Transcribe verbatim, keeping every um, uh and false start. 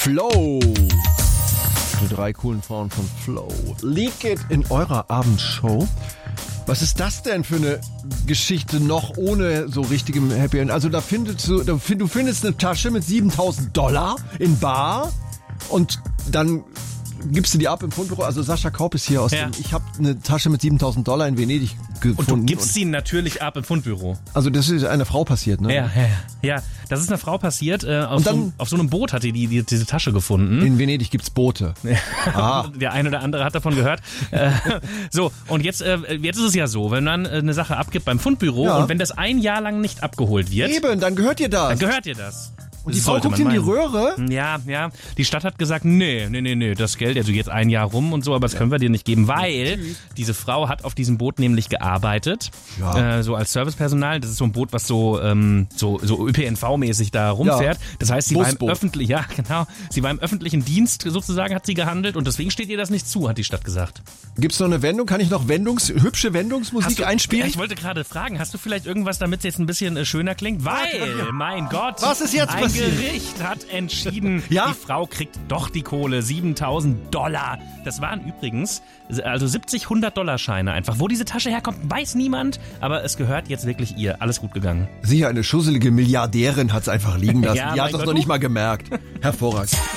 Flow. Die drei coolen Frauen von Flow. Leak It in eurer Abendshow. Was ist das denn für eine Geschichte noch ohne so richtigem Happy End? Also da findest du, du findest eine Tasche mit siebentausend Dollar in Bar und dann gibst du die ab im Fundbüro. Also Sascha Kaup ist hier aus Ja. dem, ich habe eine Tasche mit siebentausend Dollar in Venedig gefunden. Und du gibst sie natürlich ab im Fundbüro. Also das ist einer Frau passiert, ne? Ja, ja, ja. Ja, das ist einer Frau passiert. Äh, auf, Und dann- so, einem- auf so einem Boot hat die, die, die diese Tasche gefunden. In Venedig gibt's Boote. Ah. Der eine oder andere hat davon gehört. Äh, so, und jetzt, äh, jetzt ist es ja so, wenn man äh, eine Sache abgibt beim Fundbüro Ja. und wenn das ein Jahr lang nicht abgeholt wird, Eben, dann gehört dir das. dann gehört dir das. Und die Frau Sollte guckt man in die meinen. Röhre. Ja, ja. Die Stadt hat gesagt, nee, nee, nee, nee, das Geld, also jetzt ein Jahr rum und so, aber das können wir dir nicht geben, weil diese Frau hat auf diesem Boot nämlich gearbeitet, Ja. äh, so als Servicepersonal. Das ist so ein Boot, was so ähm, so so Ö P N V-mäßig da rumfährt. Das heißt, sie war im Busboot. öffentlichen, ja genau, sie war im öffentlichen Dienst sozusagen, hat sie gehandelt und deswegen steht ihr das nicht zu, hat die Stadt gesagt. Gibt's noch eine Wendung? Kann ich noch Wendungs, hübsche Wendungsmusik du, einspielen? Ich wollte gerade fragen, hast du vielleicht irgendwas, damit es jetzt ein bisschen äh, schöner klingt? Weil, mein Gott, Was ist jetzt ein passiert? Gericht hat entschieden, Ja? die Frau kriegt doch die Kohle, siebentausend Dollar. Das waren übrigens also siebzig hundert-Dollar-Scheine einfach. Wo diese Tasche herkommt, weiß niemand, aber es gehört jetzt wirklich ihr. Alles gut gegangen. Sicher, eine schusselige Milliardärin hat's einfach liegen lassen. Ja, Die hat mein das Gott, noch nicht du- mal gemerkt. Hervorragend.